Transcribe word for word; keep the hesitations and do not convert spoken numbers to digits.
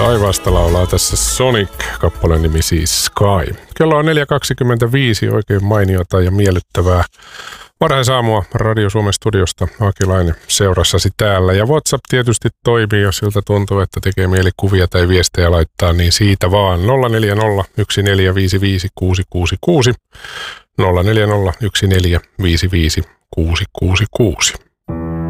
Taivaasta laulaa tässä Sonic, kappaleen nimi siis Sky. Kello on neljä kaksikymmentäviisi, oikein mainiota ja miellyttävää varhaisaamua Radio Suomen studiosta. Akilainen seurassasi täällä. Ja WhatsApp tietysti toimii, jos siltä tuntuu, että tekee mieli kuvia tai viestejä laittaa, niin siitä vaan nolla neljä nolla yksi neljä viisi viisi kuusi kuusi kuusi nolla neljä nolla yksi neljä viisi viisi kuusi kuusi kuusi.